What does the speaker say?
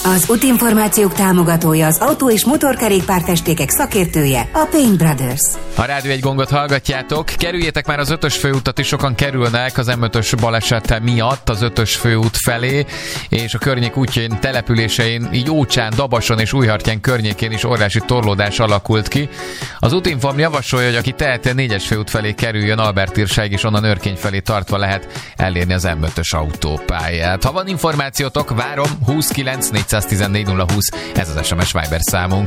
Az útinformációk támogatója az autó- és motorkerékpárfestékek szakértője, a Paint Brothers. A Rádió 1 gongot hallgatjátok. Kerüljétek már az 5-ös főútat is, sokan kerülnek az M5-ös balesete miatt az 5-ös főút felé, és a környék útjain, településein, így Ócsán, Dabason és Újhartyán környékén is óriási torlódás alakult ki. Az Útinform javasolja, hogy aki teheti, a 4-es főút felé kerüljön, Albertirságig, és onnan Örkény felé tartva lehet elérni az M5-ös autópályát. Ha van információtok, várom. 29 414 020, ez az SMS Viber számunk.